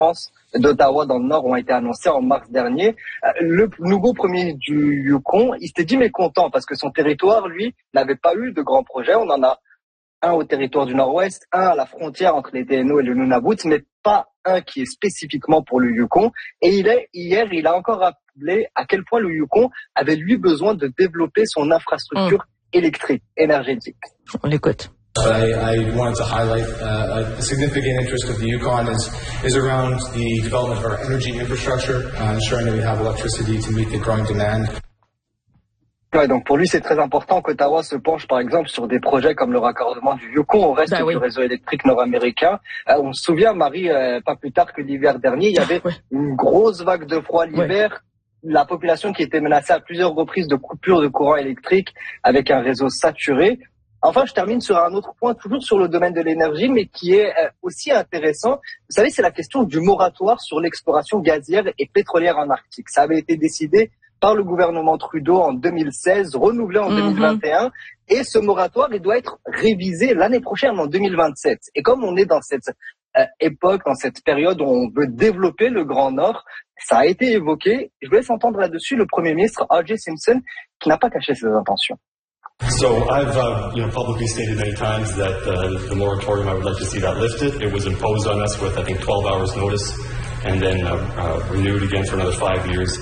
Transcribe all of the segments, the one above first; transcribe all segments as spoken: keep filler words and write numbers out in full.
d'Ottawa dans le Nord ont été annoncés en mars dernier. Le nouveau premier du Yukon, il s'était dit mécontent parce que son territoire, lui, n'avait pas eu de grands projets. On en a un au territoire du Nord-Ouest, un à la frontière entre les T N O et le Nunavut, mais pas un qui est spécifiquement pour le Yukon. Et il est, hier, il a encore rappelé à quel point le Yukon avait lui besoin de développer son infrastructure mmh. électrique, énergétique. On l'écoute. I, I wanted to highlight uh, a significant interest of the Yukon is, is around the development of our energy infrastructure, uh, ensuring that we have electricity to meet the growing demand. Ouais, donc pour lui, c'est très important qu'Ottawa se penche, par exemple, sur des projets comme le raccordement du Yukon au reste bah oui. du réseau électrique nord-américain. Euh, on se souvient, Marie, euh, pas plus tard que l'hiver dernier, il y avait ouais. une grosse vague de froid l'hiver. Ouais. La population qui était menacée à plusieurs reprises de coupures de courant électrique avec un réseau saturé. Enfin, je termine sur un autre point, toujours sur le domaine de l'énergie, mais qui est aussi intéressant. Vous savez, c'est la question du moratoire sur l'exploration gazière et pétrolière en Arctique. Ça avait été décidé par le gouvernement Trudeau en deux mille seize, renouvelé en mm-hmm. deux mille vingt et un. Et ce moratoire, il doit être révisé l'année prochaine, en deux mille vingt-sept. Et comme on est dans cette euh, époque, dans cette période où on veut développer le Grand Nord, ça a été évoqué. Je vous laisse entendre là-dessus le Premier ministre O J Simpson, qui n'a pas caché ses intentions. So I've uh, you know, publicly stated many times that uh, the moratorium, I would like to see that lifted. It was imposed on us with, I think, twelve hours notice and then uh, uh, renewed again for another five years.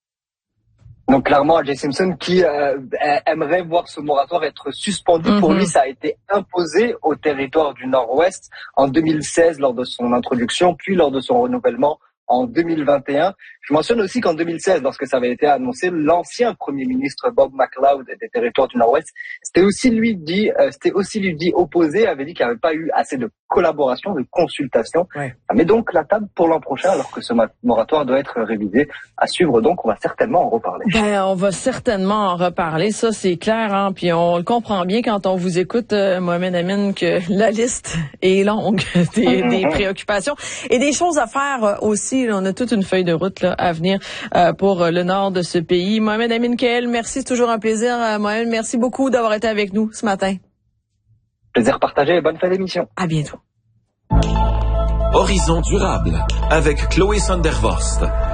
Donc clairement, O J Simpson qui euh, aimerait voir ce moratoire être suspendu. Mm-hmm. Pour lui, ça a été imposé au territoire du Nord-Ouest en deux mille seize lors de son introduction, puis lors de son renouvellement en deux mille vingt et un. Je mentionne aussi qu'en deux mille seize, lorsque ça avait été annoncé, l'ancien Premier ministre Bob McLeod des territoires du Nord-Ouest, c'était aussi lui dit, euh, c'était aussi lui dit opposé, avait dit qu'il n'y avait pas eu assez de collaboration, de consultation. Ouais. Ça met donc la table pour l'an prochain, alors que ce moratoire doit être révisé. À suivre donc, on va certainement en reparler. Ben, on va certainement en reparler, ça c'est clair, hein. Puis on le comprend bien quand on vous écoute, euh, Mohamed Amin, que la liste est longue des, des préoccupations et des choses à faire aussi. Là, on a toute une feuille de route là à venir euh, pour le nord de ce pays. Mohamed Amin Kael, merci, c'est toujours un plaisir. Euh, Mohamed, merci beaucoup d'avoir été avec nous ce matin. Plaisir partagé et bonne fin d'émission. À bientôt. Horizon durable avec Chloé Sondervorst.